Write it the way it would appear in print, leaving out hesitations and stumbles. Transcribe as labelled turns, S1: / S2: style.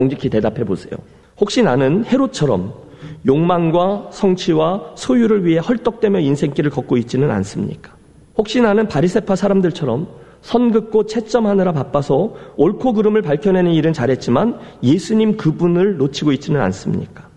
S1: 정직히 대답해 보세요. 혹시 나는 헤롯처럼 욕망과 성취와 소유를 위해 헐떡대며 인생길을 걷고 있지는 않습니까? 혹시 나는 바리새파 사람들처럼 선 긋고 채점하느라 바빠서 옳고 그름을 밝혀내는 일은 잘했지만 예수님 그분을 놓치고 있지는 않습니까?